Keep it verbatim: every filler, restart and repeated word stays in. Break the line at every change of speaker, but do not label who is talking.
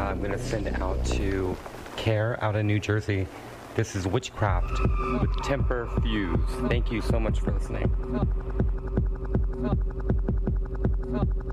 I'm going to send it out to Care out of New Jersey. This is Witchcraft with Temper Fuse. Thank you so much for listening.